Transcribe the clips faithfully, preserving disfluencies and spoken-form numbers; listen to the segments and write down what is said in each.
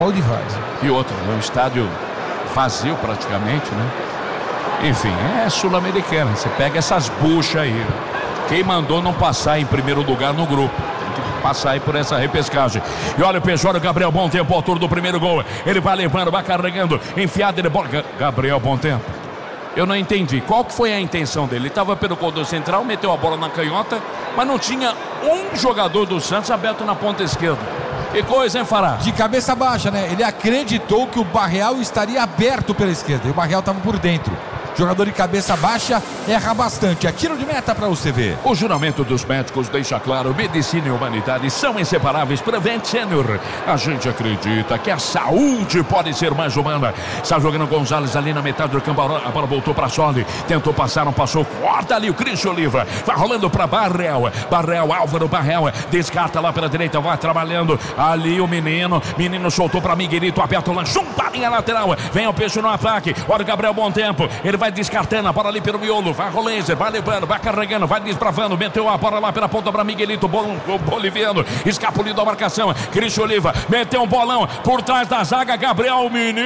de Várzea. E outra, é um estádio vazio praticamente, né? Enfim, é sul-americana. Você pega essas buchas aí. Quem mandou não passar em primeiro lugar no grupo? Tem que passar aí por essa repescagem. E olha o Peixoto, Gabriel Bom Tempo, autor do primeiro gol. Ele vai levando, vai carregando, enfiado, ele bola. Gabriel Bom Tempo. Eu não entendi. Qual que foi a intenção dele? Ele estava pelo corredor central, meteu a bola na canhota, mas não tinha um jogador do Santos aberto na ponta esquerda. Que coisa, hein, Fará? De cabeça baixa, né? Ele acreditou que o Barreal estaria aberto pela esquerda e o Barreal estava por dentro. Jogador de cabeça baixa erra bastante. É tiro de meta para você ver. O juramento dos médicos deixa claro: medicina e humanidade são inseparáveis. Prevent Senior. A gente acredita que a saúde pode ser mais humana. Está jogando Gonzalez ali na metade do campo. A bola voltou para Soli. Tentou passar, não passou. Corta ali o Cristian Oliva. Vai rolando para Barreal. Barreal, Álvaro Barreal. Descarta lá pela direita. Vai trabalhando. Ali o menino. Menino soltou para Miguelito. Aberto lá junto à linha lateral. Vem o Peixe no ataque. Olha o Gabriel Bom Tempo. Ele vai descartando a bola ali pelo miolo, vai Rolenzer, vai levando, vai carregando, vai desbravando, meteu a bola lá pela ponta para Miguelito, bom, boliviano, escapulindo a marcação, Cristian Oliva, meteu um bolão por trás da zaga, Gabriel Menino,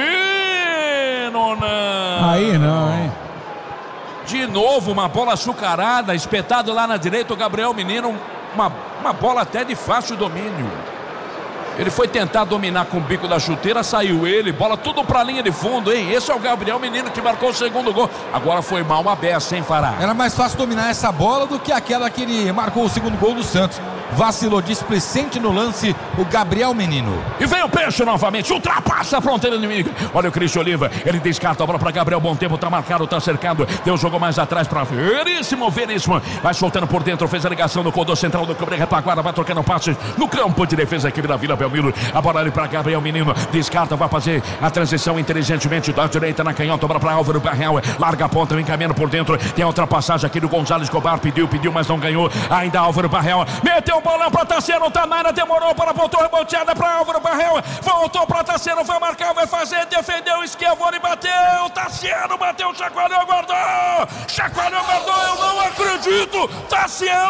não. Aí não, hein? De novo uma bola açucarada, espetado lá na direita, o Gabriel Menino, uma, uma bola até de fácil domínio. Ele foi tentar dominar com o bico da chuteira, saiu ele, bola tudo pra linha de fundo, hein? Esse é o Gabriel Menino que marcou o segundo gol. Agora foi mal a beça, hein, Fará? Era mais fácil dominar essa bola do que aquela que ele marcou o segundo gol do Santos. Vacilou displicente no lance o Gabriel Menino. E vem o Peixe novamente, ultrapassa a fronteira inimiga. Olha o Cristian Oliva, ele descarta a bola pra Gabriel Bom Tempo, tá marcado, tá cercado. Deu um jogo mais atrás pra Veríssimo, Veríssimo. Vai soltando por dentro, fez a ligação no corredor central do campo de retaguarda, vai trocando passes no campo de defesa aqui da Vila Belmiro. A bola ali pra Gabriel Menino, descarta, vai fazer a transição inteligentemente da direita na canhota, bola pra Álvaro Barreal, larga a ponta, vem caminhando por dentro. Tem a ultrapassagem aqui do Gonzalez Escobar, pediu, pediu, mas não ganhou. Ainda Álvaro Barreal, meteu o bolão pra Tassiano, tá na área, demorou, para voltou, reboteada pra Álvaro Barreal, voltou pra Tassiano, vai marcar, vai fazer, defendeu, Schiavone, bateu, Tassiano bateu, chacoalhou, guardou, chacoalhou, guardou, eu não acredito, Tassiano.